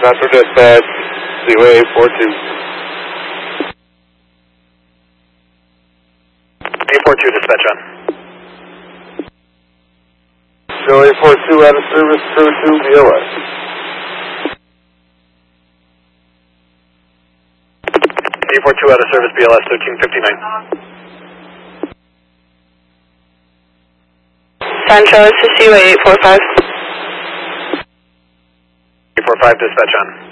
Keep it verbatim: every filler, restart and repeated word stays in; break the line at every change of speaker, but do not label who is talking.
Central Dispatch, Seaway eight four two.
eight four two, dispatch on.
Seaway eight four two out of service, crew two B L S.
eight four two out of service, B L S thirteen fifty-nine.
Central, this is Seaway eight four five.
eight four five, dispatch on.